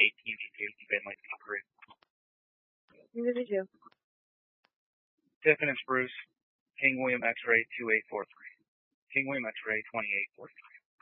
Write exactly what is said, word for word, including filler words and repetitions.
eighteen eighty-eight, Van Lake three. Individual. Tiffin and Spruce, King William X-ray two eight four three. King William X-ray twenty-eight forty-three.